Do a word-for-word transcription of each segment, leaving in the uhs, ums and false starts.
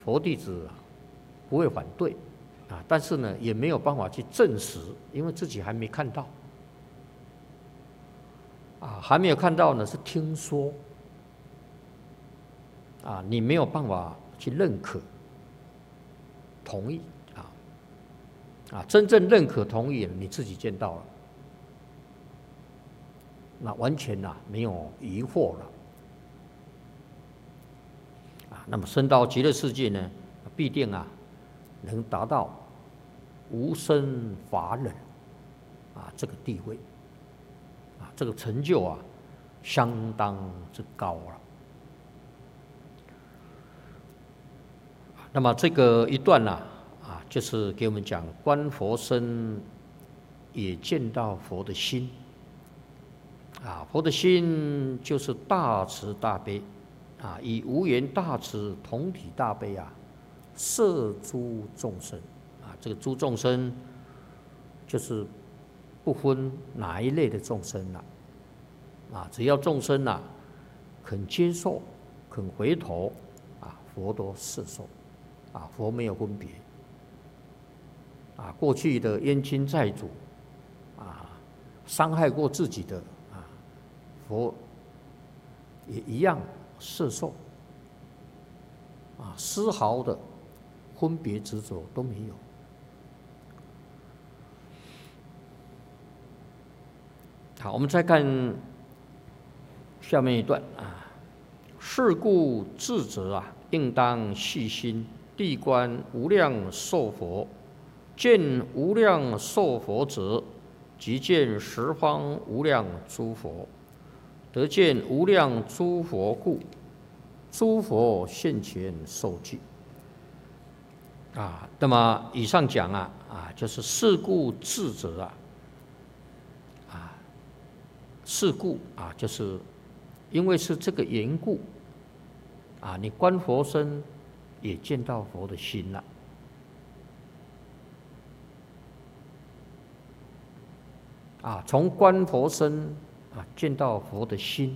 佛弟子啊不会反对啊，但是呢也没有办法去证实，因为自己还没看到啊，还没有看到呢是听说啊，你没有办法去认可、同意啊啊，真正认可、同意你自己见到了，那完全啊没有疑惑了。那么升到极乐世界呢，必定啊能达到无生法忍啊这个地位啊，这个成就啊相当之高了。那么这个一段呢 啊, 啊，就是给我们讲观佛身也见到佛的心啊，佛的心就是大慈大悲。啊，以无缘大慈同体大悲啊，摄诸众生啊，这个诸众生就是不分哪一类的众生了啊，啊，只要众生啊肯接受、肯回头啊，佛都摄受啊，佛没有分别啊，过去的冤亲债主啊，伤害过自己的啊，佛也一样。摄受啊，丝毫的分别执着都没有。好，我们再看下面一段啊。是故智者啊，应当细心谛观无量寿佛，见无量寿佛者，即见十方无量诸佛。得见无量诸佛故，诸佛现前受记。啊，那么以上讲啊，啊，就是是故智者啊，啊，是故啊，就是因为是这个缘故，啊，你观佛身也见到佛的心了。啊，从观佛身。啊，见到佛的心，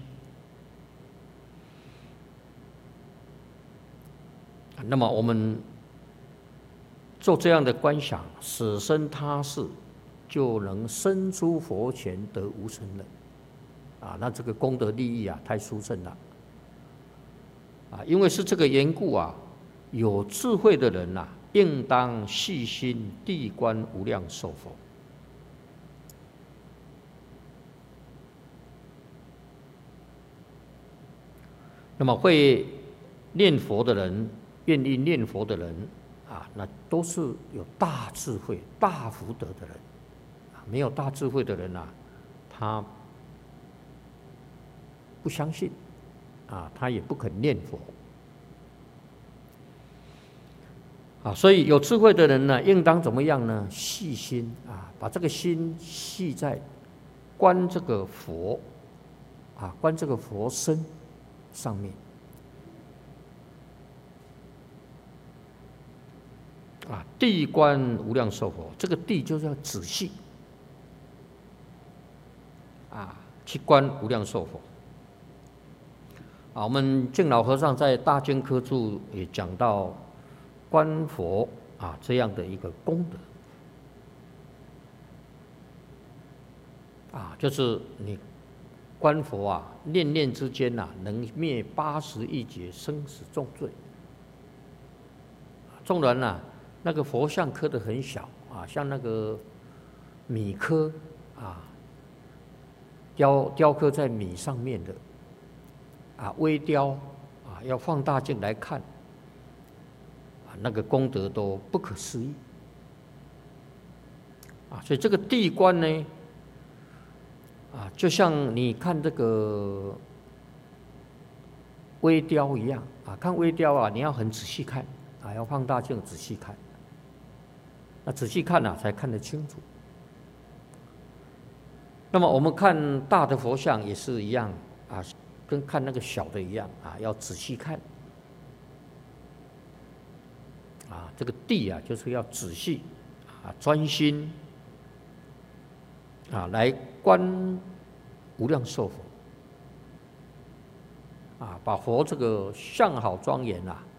那么我们做这样的观想，死生他世，就能生出佛前得无生忍。啊，那这个功德利益啊，太殊胜了。啊，因为是这个缘故啊，有智慧的人啊，应当细心谛观无量寿佛。那么会念佛的人，愿意念佛的人啊，那都是有大智慧、大福德的人。没有大智慧的人啊，他不相信啊，他也不肯念佛啊。所以有智慧的人呢，应当怎么样呢？细心啊，把这个心系在观这个佛啊，观这个佛身上面啊，谛观无量寿佛，这个谛就是要仔细啊，去观无量寿佛啊。我们净老和尚在《大经科注》也讲到观佛啊这样的一个功德啊，就是你。观佛啊，念念之间呐、啊，能灭八十亿劫生死重罪。纵然呐、啊，那个佛像刻得很小啊，像那个米刻啊，雕雕刻在米上面的啊，微雕啊，要放大镜来看啊，那个功德都不可思议啊。所以这个谛观呢。啊，就像你看这个微雕一样啊，看微雕啊，你要很仔细看啊，要放大镜仔细看。那仔细看啊，才看得清楚。那么我们看大的佛像也是一样啊，跟看那个小的一样啊，要仔细看。啊，这个谛啊，就是要仔细啊，专心。啊，来观无量寿佛啊，把佛这个相好庄严啊，